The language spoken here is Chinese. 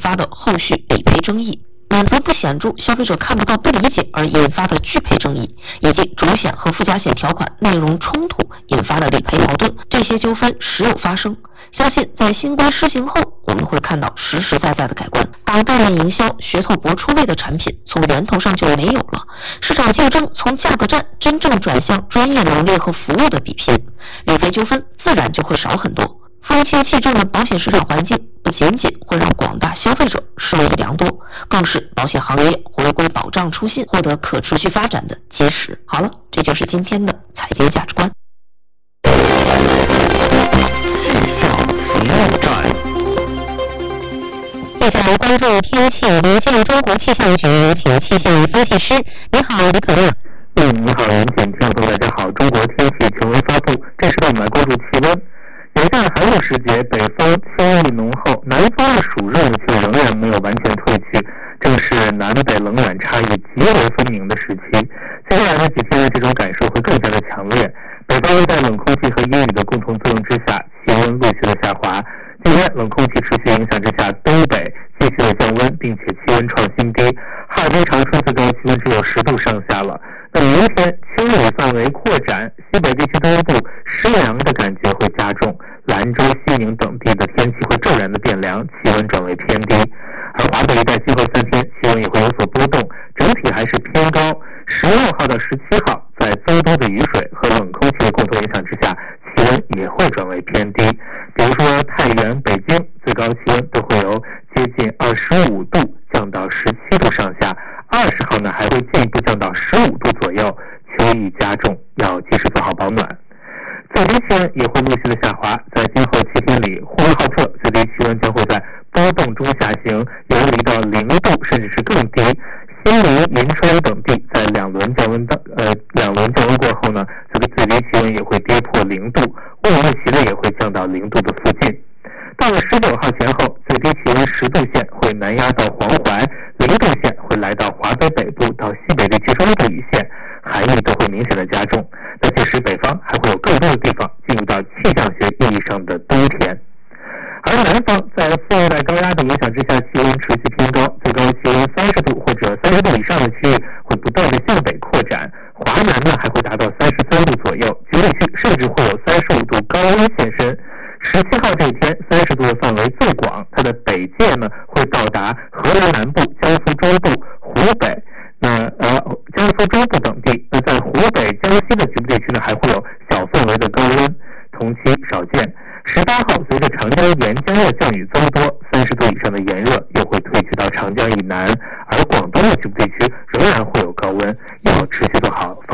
发的后续理赔争议。满足不显著，消费者看不到不理解而引发的拒赔争议，以及主险和附加险条款内容冲突引发的理赔矛盾，这些纠纷时有发生。相信在新规施行后，我们会看到实实在在的改观，把大量营销噱头博出位的产品从源头上就没有了，市场竞争从价格战真正转向专业能力和服务的比拼，理赔纠纷自然就会少很多。风清气正的保险市场环境不仅仅会让广大消费者受益良多，更是保险行业回归保障初心、获得可持续发展的基石。好了，这就是今天的财经价值观。接下来关注天气，连线中国气象局有请气象分析师。你好，李可乐。 你好，袁简，听众朋友大家好。中国天气权威发布，这时段我们来关注气温。眼下的寒露时节，北风清意浓厚，南方的暑热却仍然没有完全退去，正是南北冷暖差异极为分明的时期。接下来的几天，这种感受会更加的强烈。北方热带冷空气和阴雨的共同作用之下，气温陆续的下滑。今天冷空气持续影响之下，东北继续的降温，并且气温创新低。哈尔滨、长春最高气温只有10度上下了。那明天清雨范围扩展，西北地区东部湿凉的感觉会加重，兰州、西宁等地的天气会骤然的变凉，气温转为偏低。而华北一带今后3天气温也会有所波动，整体还是偏高。16号到17号，在增多的雨水和冷空气的共同影响之下，气温也会转为偏低。比如说太原、北京最高气温都会由接近25度降到17度上下，20号呢还会进一步降到15度左右，秋意加重，要及时做好保暖。最低气温也会陆续的下滑，在今后7天里，呼和浩特最低气温将会在波动中下行，游离到0度甚至是更低。新余、银川等地在两轮降温过后呢，这个最低气温也会跌破0度，乌鲁木齐呢也会降到0度的附近。到了19号前后，最低气温10度线会南压到黄淮，0度线会来到华北北部到西北地区中部一线，寒意都会明显的加重。那届时北方还会有更多的地方进入到气象学意义上的冬天。而南方在副热带高压的影响之下，气温持续偏高，最高气温30度或者30度以上的区域会不断的向北扩展，华南呢还会达到33度左右，局地区甚至会有35度高温现身。17号这一天30度的范围最广，它的北界呢会到达河南南部、江苏中部、湖北，江苏中部等地。那在湖北、江西的局部地区呢还会有小范围的高温，同期少见。18号随着长江沿江的降雨增多，30度以上的炎热又会退去到长江以南，而广东的局部地区仍然会有高温，要持续做好